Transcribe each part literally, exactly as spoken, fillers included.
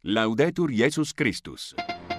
Laudetur Jesus Christus.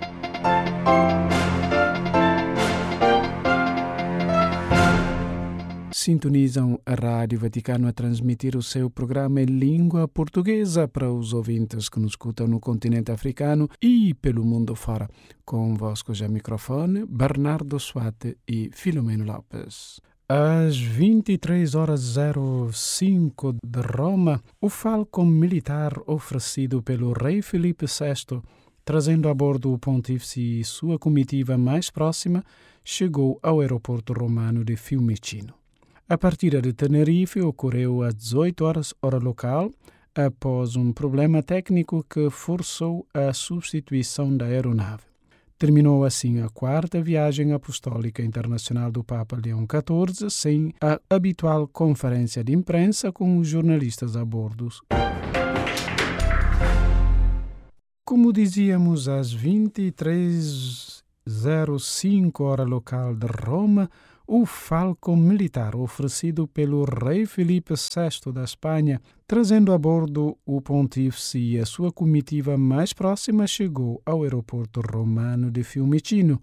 Sintonizam a Rádio Vaticano a transmitir o seu programa em língua portuguesa para os ouvintes que nos escutam no continente africano e pelo mundo fora. Convosco já microfone, Bernardo Suate e Filomeno Lopes. Às vinte e três horas e zero cinco de Roma, o Falcon militar oferecido pelo rei Felipe sexto, trazendo a bordo o pontífice e sua comitiva mais próxima, chegou ao aeroporto romano de Fiumicino. A partida de Tenerife ocorreu às dezoito horas, hora local, após um problema técnico que forçou a substituição da aeronave. Terminou assim a quarta viagem apostólica internacional do Papa Leão quatorze, sem a habitual conferência de imprensa com os jornalistas a bordo. Como dizíamos, às vinte e três e zero cinco, hora local de Roma, o Falcon militar oferecido pelo rei Felipe sexto da Espanha, trazendo a bordo o pontífice e a sua comitiva mais próxima, chegou ao aeroporto romano de Fiumicino.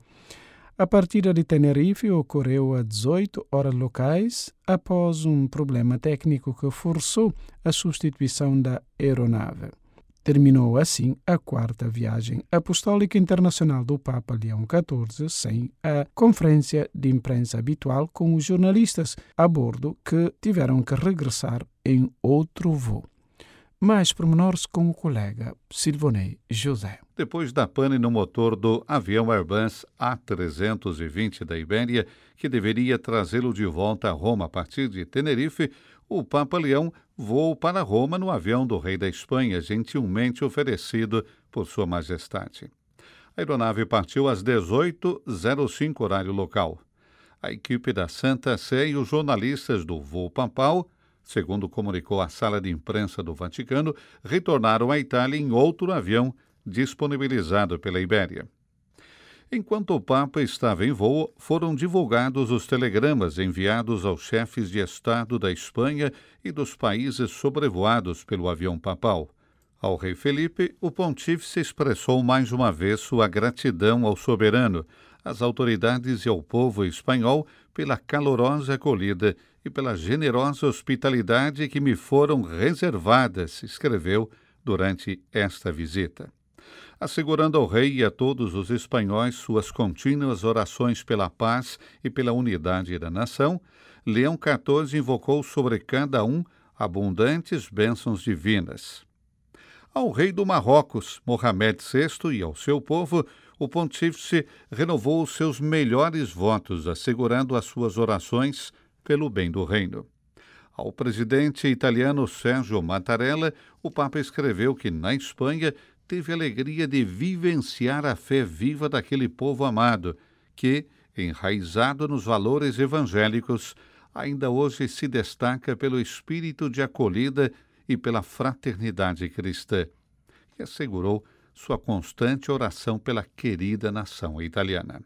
A partida de Tenerife ocorreu às dezoito horas locais, após um problema técnico que forçou a substituição da aeronave. Terminou assim a quarta viagem apostólica internacional do Papa Leão quatorze, sem a conferência de imprensa habitual com os jornalistas a bordo, que tiveram que regressar em outro voo. Mais pormenores com o colega Silvonei José. Depois da pane no motor do avião Airbus A trezentos e vinte da Ibéria, que deveria trazê-lo de volta a Roma a partir de Tenerife, o Papa Leão voou para Roma no avião do rei da Espanha, gentilmente oferecido por Sua Majestade. A aeronave partiu às dezoito e zero cinco, horário local. A equipe da Santa Sé e os jornalistas do voo papal, segundo comunicou a sala de imprensa do Vaticano, retornaram à Itália em outro avião disponibilizado pela Ibéria. Enquanto o Papa estava em voo, foram divulgados os telegramas enviados aos chefes de Estado da Espanha e dos países sobrevoados pelo avião papal. Ao rei Felipe, o pontífice expressou mais uma vez sua gratidão ao soberano, às autoridades e ao povo espanhol pela calorosa acolhida e pela generosa hospitalidade que me foram reservadas, escreveu durante esta visita. Assegurando ao rei e a todos os espanhóis suas contínuas orações pela paz e pela unidade da nação, Leão quatorze invocou sobre cada um abundantes bênçãos divinas. Ao rei do Marrocos, Mohamed sexto, e ao seu povo, o pontífice renovou os seus melhores votos, assegurando as suas orações pelo bem do reino. Ao presidente italiano Sergio Mattarella, o Papa escreveu que, na Espanha, teve a alegria de vivenciar a fé viva daquele povo amado, que, enraizado nos valores evangélicos, ainda hoje se destaca pelo espírito de acolhida e pela fraternidade cristã, e assegurou sua constante oração pela querida nação italiana.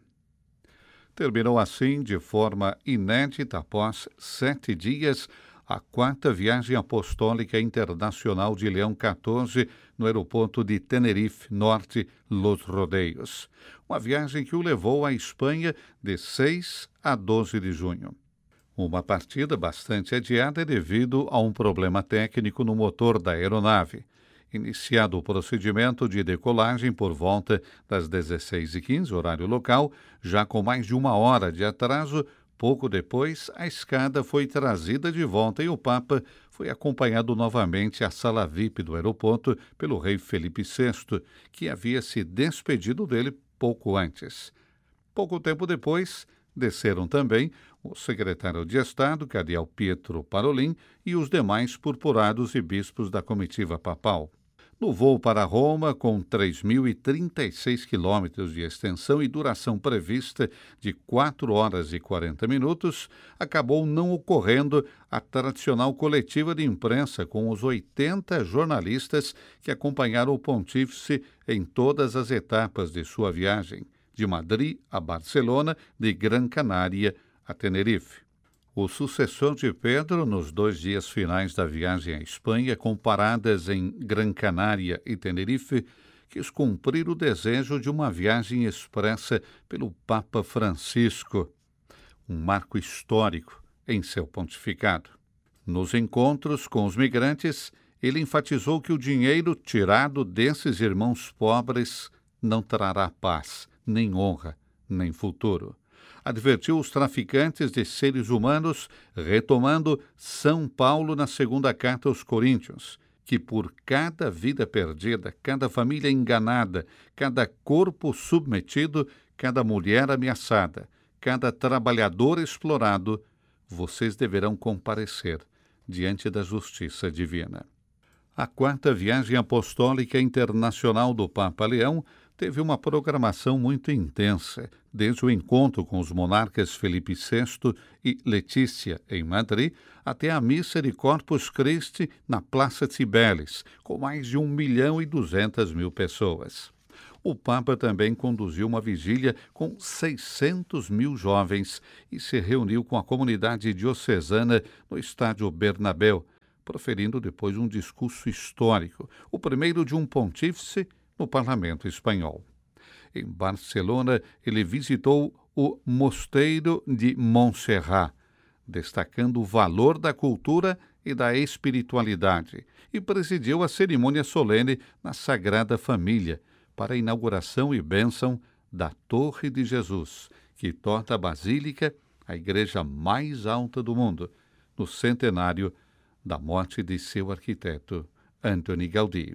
Terminou assim, de forma inédita, após sete dias, a quarta viagem apostólica internacional de Leão quatorze no aeroporto de Tenerife Norte, Los Rodeios. Uma viagem que o levou à Espanha de seis a doze de junho. Uma partida bastante adiada devido a um problema técnico no motor da aeronave. Iniciado o procedimento de decolagem por volta das dezesseis e quinze, horário local, já com mais de uma hora de atraso, pouco depois, a escada foi trazida de volta e o Papa foi acompanhado novamente à sala V I P do aeroporto pelo rei Felipe sexto, que havia se despedido dele pouco antes. Pouco tempo depois, desceram também o secretário de Estado, cardeal Pietro Parolin, e os demais purpurados e bispos da comitiva papal. No voo para Roma, com três mil e trinta e seis quilômetros de extensão e duração prevista de quatro horas e quarenta minutos, acabou não ocorrendo a tradicional coletiva de imprensa com os oitenta jornalistas que acompanharam o pontífice em todas as etapas de sua viagem, de Madrid a Barcelona, de Gran Canária a Tenerife. O sucessor de Pedro, nos dois dias finais da viagem à Espanha, com paradas em Gran Canária e Tenerife, quis cumprir o desejo de uma viagem expressa pelo Papa Francisco, um marco histórico em seu pontificado. Nos encontros com os migrantes, ele enfatizou que o dinheiro tirado desses irmãos pobres não trará paz, nem honra, nem futuro. Advertiu os traficantes de seres humanos, retomando São Paulo na segunda carta aos Coríntios, que por cada vida perdida, cada família enganada, cada corpo submetido, cada mulher ameaçada, cada trabalhador explorado, vocês deverão comparecer diante da justiça divina. A quarta viagem apostólica internacional do Papa Leão teve uma programação muito intensa, desde o encontro com os monarcas Felipe sexto e Letícia, em Madrid, até a missa de Corpus Christi na Praça Cibeles, com mais de um milhão e duzentas mil pessoas. O Papa também conduziu uma vigília com seiscentos mil jovens e se reuniu com a comunidade diocesana no estádio Bernabéu, proferindo depois um discurso histórico, o primeiro de um pontífice no parlamento espanhol. Em Barcelona, ele visitou o Mosteiro de Montserrat, destacando o valor da cultura e da espiritualidade, e presidiu a cerimônia solene na Sagrada Família, para a inauguração e bênção da Torre de Jesus, que torna a Basílica a igreja mais alta do mundo, no centenário da morte de seu arquiteto, Antoni Gaudí.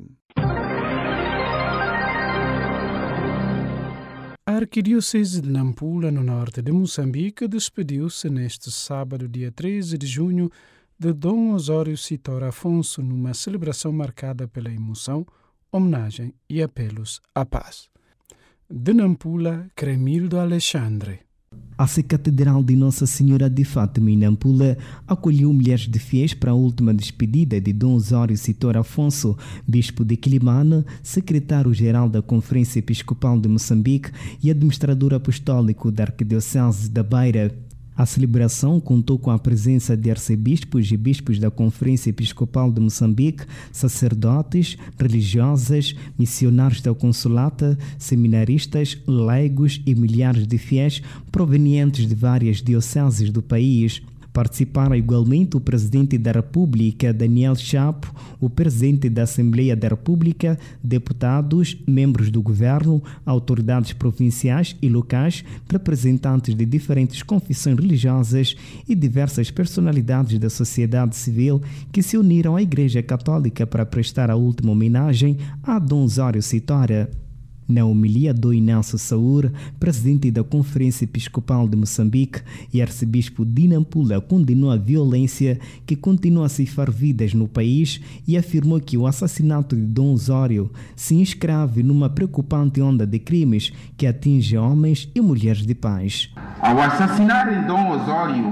A Arquidiocese de Nampula, no norte de Moçambique, despediu-se neste sábado, dia treze de junho, de Dom Osório Citor Afonso, numa celebração marcada pela emoção, homenagem e apelos à paz. De Nampula, Cremildo Alexandre. A Catedral de Nossa Senhora de Fátima em Nampula acolheu milhares de fiéis para a última despedida de Dom Osório Citor Afonso, bispo de Quilimana, secretário-geral da Conferência Episcopal de Moçambique e administrador apostólico da Arquidiocese da Beira. A celebração contou com a presença de arcebispos e bispos da Conferência Episcopal de Moçambique, sacerdotes, religiosas, missionários da Consolata, seminaristas, leigos e milhares de fiéis provenientes de várias dioceses do país. Participaram igualmente o Presidente da República, Daniel Chapo, o Presidente da Assembleia da República, deputados, membros do Governo, autoridades provinciais e locais, representantes de diferentes confissões religiosas e diversas personalidades da sociedade civil que se uniram à Igreja Católica para prestar a última homenagem a Dom Osório Citor. Na homilia do Inácio Saúr, presidente da Conferência Episcopal de Moçambique e arcebispo de Nampula, condenou a violência que continua a ceifar vidas no país e afirmou que o assassinato de Dom Osório se inscreve numa preocupante onda de crimes que atinge homens e mulheres de paz. Ao assassinarem Dom Osório,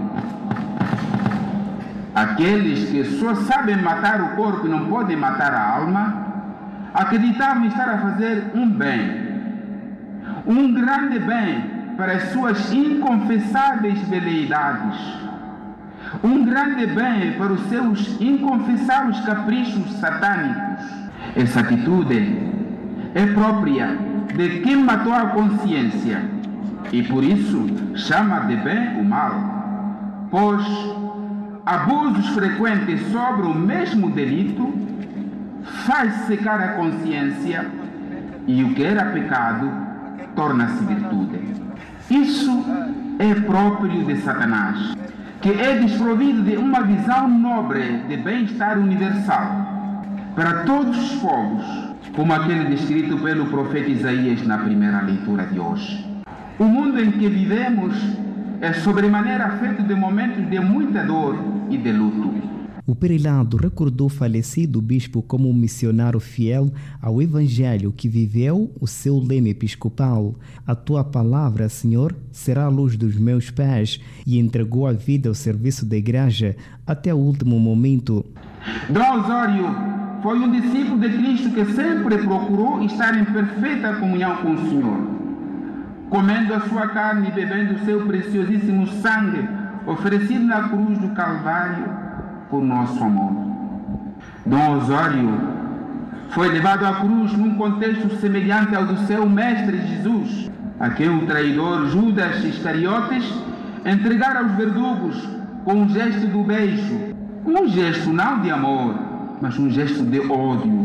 aqueles que só sabem matar o corpo e não podem matar a alma, acreditavam estar a fazer um bem, um grande bem para as suas inconfessáveis veleidades, um grande bem para os seus inconfessáveis caprichos satânicos. Essa atitude é própria de quem matou a consciência e por isso chama de bem o mal, pois abusos frequentes sobre o mesmo delito faz secar a consciência e o que era pecado torna-se virtude. Isso é próprio de Satanás, que é desprovido de uma visão nobre de bem-estar universal para todos os povos, como aquele descrito pelo profeta Isaías na primeira leitura de hoje. O mundo em que vivemos é sobremaneira feito de momentos de muita dor e de luto. O prelado recordou o falecido bispo como um missionário fiel ao Evangelho que viveu o seu leme episcopal. A tua palavra, Senhor, será a luz dos meus pés, e entregou a vida ao serviço da igreja até o último momento. Dom Osório foi um discípulo de Cristo que sempre procurou estar em perfeita comunhão com o Senhor, comendo a sua carne e bebendo o seu preciosíssimo sangue oferecido na cruz do Calvário por nosso amor. Dom Osório Foi levado à cruz num contexto semelhante ao do seu mestre Jesus, a quem o traidor Judas Iscariotes entregara aos verdugos com um gesto do beijo, um gesto não de amor, mas um gesto de ódio,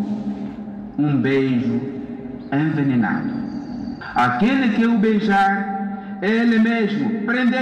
um beijo envenenado. Aquele que o beijar, ele mesmo,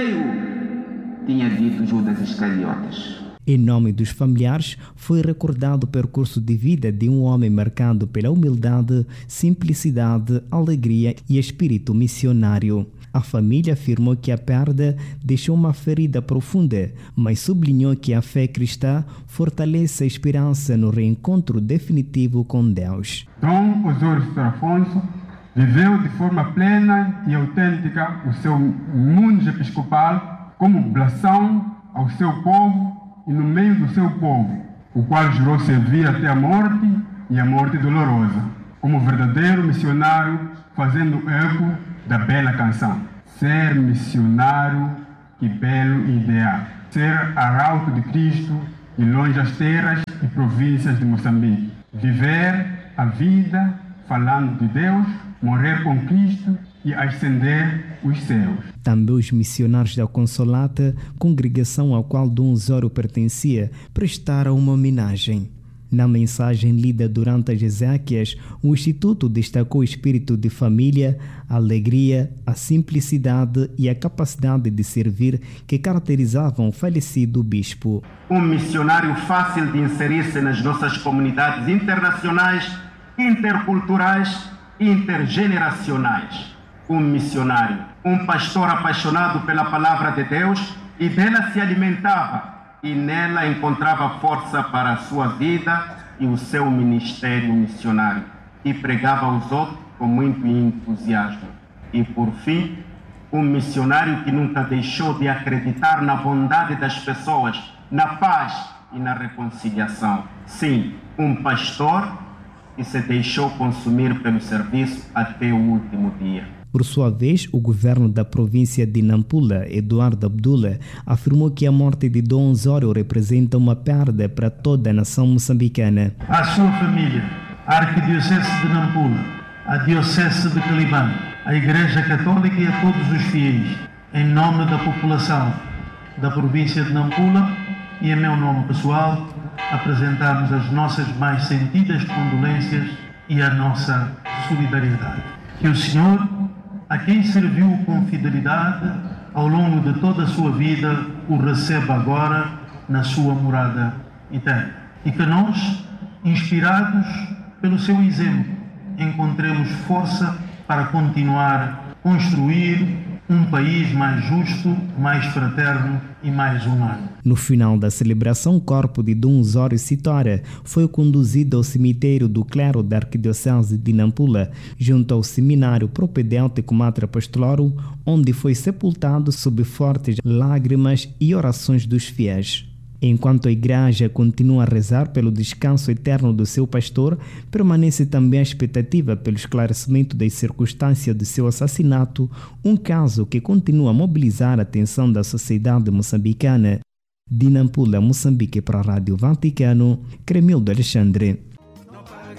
prendei-o, tinha dito Judas Iscariotes. Em nome dos familiares, foi recordado o percurso de vida de um homem marcado pela humildade, simplicidade, alegria e espírito missionário. A família afirmou que a perda deixou uma ferida profunda, mas sublinhou que a fé cristã fortalece a esperança no reencontro definitivo com Deus. Dom Osório Afonso viveu de forma plena e autêntica o seu mundo episcopal como oblação ao seu povo e no meio do seu povo, o qual jurou servir até a morte e a morte dolorosa, como verdadeiro missionário, fazendo eco da bela canção. Ser missionário, que belo ideal. Ser arauto de Cristo e longe as terras e províncias de Moçambique. Viver a vida falando de Deus, morrer com Cristo e ascender os céus. Também os missionários da Consolata, congregação à qual Dom Osório pertencia, prestaram uma homenagem. Na mensagem lida durante as exéquias, o Instituto destacou o espírito de família, a alegria, a simplicidade e a capacidade de servir que caracterizavam o falecido bispo. Um missionário fácil de inserir-se nas nossas comunidades internacionais, interculturais e intergeneracionais. Um missionário, um pastor apaixonado pela palavra de Deus e dela se alimentava e nela encontrava força para a sua vida e o seu ministério missionário e pregava aos outros com muito entusiasmo. E por fim, um missionário que nunca deixou de acreditar na bondade das pessoas, na paz e na reconciliação. Sim, um pastor que se deixou consumir pelo serviço até o último dia. Por sua vez, o governo da província de Nampula, Eduardo Abdullah, afirmou que a morte de Dom Osório representa uma perda para toda a nação moçambicana. A sua família, a Arquidiocese de Nampula, a Diocese de Quelimane, a Igreja Católica e a todos os fiéis, em nome da população da província de Nampula e em meu nome pessoal, apresentamos as nossas mais sentidas condolências e a nossa solidariedade. Que o Senhor, a quem serviu com fidelidade ao longo de toda a sua vida, o receba agora na sua morada eterna. E que nós, inspirados pelo seu exemplo, encontremos força para continuar a construir um país mais justo, mais fraterno e mais humano. No final da celebração, o corpo de Dom Osório Sitora foi conduzido ao cemitério do clero da Arquidiocese de Nampula, junto ao seminário propedêutico Mater Apostolorum, onde foi sepultado sob fortes lágrimas e orações dos fiéis. Enquanto a igreja continua a rezar pelo descanso eterno do seu pastor, permanece também a expectativa pelo esclarecimento das circunstâncias de seu assassinato, um caso que continua a mobilizar a atenção da sociedade moçambicana. De Nampula, Moçambique, para a Rádio Vaticano, Cremildo Alexandre.